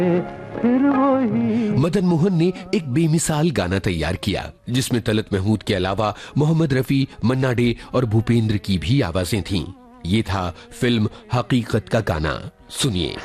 फिर वही। मदन मोहन ने एक बेमिसाल गाना तैयार किया जिसमें तलत महमूद के अलावा मोहम्मद रफी, मन्ना डे और भूपेंद्र की भी आवाजें थीं। ये था फिल्म हकीकत का गाना। सुनिए।